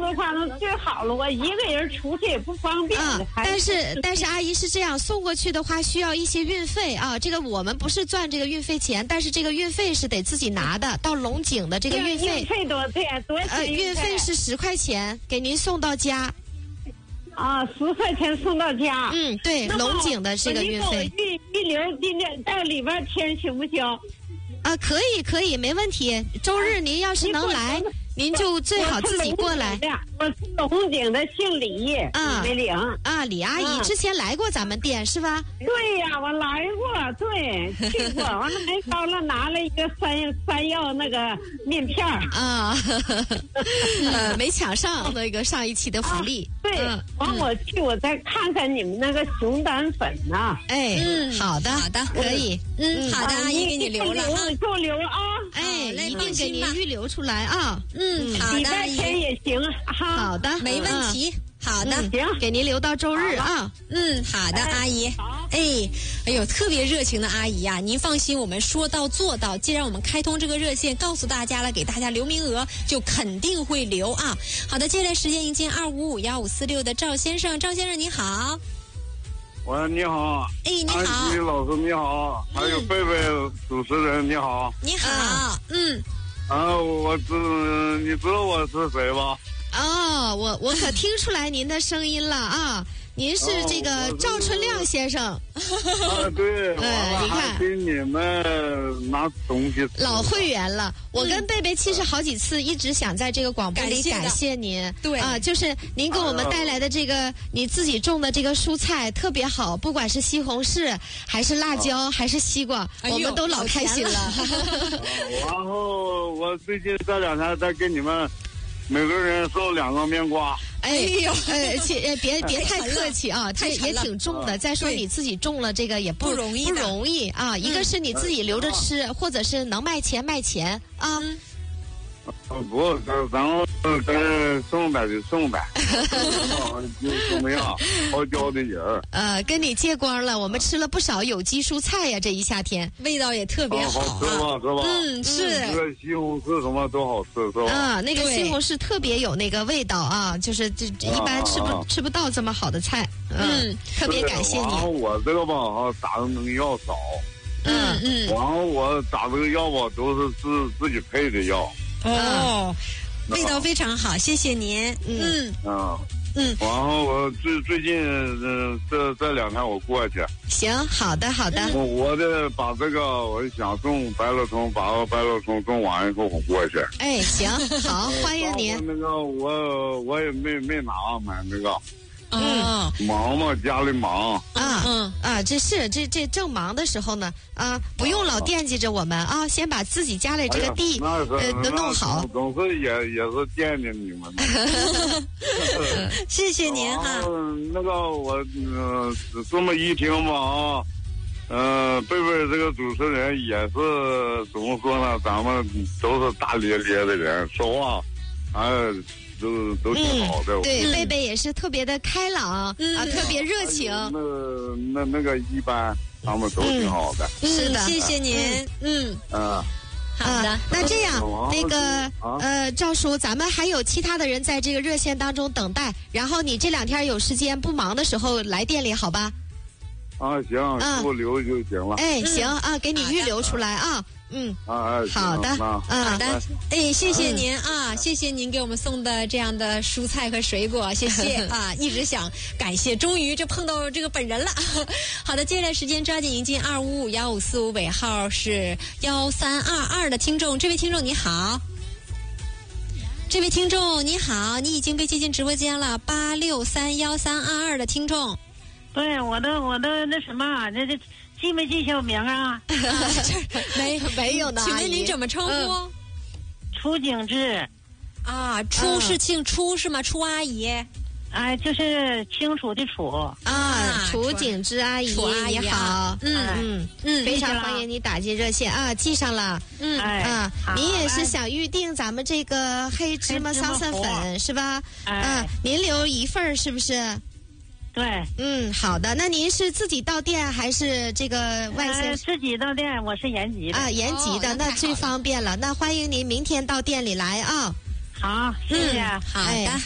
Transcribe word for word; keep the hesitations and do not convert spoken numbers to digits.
的话那最好了，我一个人出去也不方便。 啊，但是但是阿姨是这样，送过去的话需要一些运费啊，这个我们不是赚这个运费钱，但是这个运费是得自己拿的，到龙井的这个运费。 运费多少钱？多少钱？ 呃，运费是十块钱，给您送到家。 啊，十块钱送到家。 嗯，对，龙井的这个运费。 预预留今天到里边天行不行？ 啊，可以可以，没问题。周日您要是能来，您就最好自己过来。 我是龙井的，姓李， 啊， 李玲啊，李阿姨之前来过咱们店是吧？ 对呀，我来过，对，去过。完了还高了拿了一个山山药那个面片啊，呃，没抢上那个上一期的福利。 对，完我去，我再看看你们那个熊胆粉呐。 哎，嗯，好的， 好的， 可以， 嗯，好的，阿姨给你留了哈， 给我留啊， 哎，一定给您预留出来啊。 嗯，好的， 礼拜天也行哈。 好的， 没问题。好的， 行， 给您留到周日啊。 嗯，好的，阿姨。哎，哎呦，特别热情的阿姨呀、啊，您放心，我们说到做到。既然我们开通这个热线，告诉大家了，给大家留名额，就肯定会留啊。好的，接下来时间迎接二五五幺五四六的赵先生，赵先生你好。 喂，你好。 哎，你好。 安琪老师你好，还有贝贝主持人你好。 你好，嗯。 啊，我知你知道我是谁吧？ 哦，我我可听出来您的声音了啊！您是这个赵春亮先生。 啊，对， 哎，你看， 给你们拿东西。 老会员了，我跟贝贝其实好几次一直想在这个广播里感谢您。 对啊，就是您给我们带来的这个你自己种的这个蔬菜特别好，不管是西红柿还是辣椒还是西瓜，我们都老开心了。 然后我最近这两天再给你们。每个人送两个面瓜。 哎呦，呃，且别别太客气啊，这也挺重的。再说你自己种了这个也不不容易， 不容易啊。一个是你自己留着吃，或者是能卖钱卖钱啊。 不，咱们咱送呗就送呗，就怎么样？好交的人。 呃，跟你借光了，我们吃了不少有机蔬菜呀，这一夏天味道也特别好， 好吃吧？是吧？ 嗯，是。 这个西红柿什么都好吃，是吧？ 啊，那个西红柿特别有那个味道啊，就是这一般吃不吃不到这么好的菜。嗯，特别感谢你。 然后我这个吧哈打的那个药少。 嗯嗯。然后我打这个药吧都是自自己配的药。 哦，味道非常好，谢谢您。嗯啊嗯， 然后我最最近嗯、呃、这这两天我过去。 行，好的好的。 我我得把这个我想种白萝虫，把白萝虫种完以后我过去。 哎，行，好，欢迎您。 那个我我也没没拿买那个。 嗯， 忙嘛，家里忙啊，嗯啊，这是这这正忙的时候呢啊，不用老惦记着我们啊，先把自己家里这个地、 哎、 呃都弄好。 总是也也是惦记你们。 谢谢您哈。 那个我呃这么一听吧啊，呃，贝贝这个主持人也是怎么说呢？咱们都是大咧咧的人，说话哎。都都挺好的， 嗯、对，贝贝也是特别的开朗、嗯、啊，特别热情。 那那那个一般，他们都挺好的。 嗯、是的， 谢谢您。嗯嗯， 啊， 好的。 那这样，那个、啊、呃，赵叔，咱们还有其他的人在这个热线当中等待，然后你这两天有时间不忙的时候来店里，好吧？ 啊，行，给我留就行了。 哎，行啊，给你预留出来啊。嗯， 啊， 好的， 嗯，好的，哎，谢谢您啊，谢谢您给我们送的这样的蔬菜和水果，谢谢啊，一直想感谢，终于这碰到这个本人了。好的，接下来时间抓紧迎接二五五幺五四五，尾号是幺三二二的听众，这位听众你好，这位听众你好，你已经被接进直播间了，八六三幺三二二的听众， 对，我的我的那什么，这这。记没记小名啊？ 没没有呢。 请问您怎么称呼？ 嗯、楚景志。 啊，楚是姓楚是吗？楚阿姨。 哎，就是清楚的楚啊，楚景芝阿姨，你好，嗯嗯嗯，非常欢迎你打进热线啊，记上了，嗯啊，您也是想预定咱们这个黑芝麻桑葚粉是吧？啊，您留一份是不是？ 对， 嗯，好的。那您是自己到店还是这个外线？ 呃、自己到店，我是延吉的啊，延吉的、哦、那, 那最方便了。那欢迎您明天到店里来啊。 好，谢谢。 嗯、好的。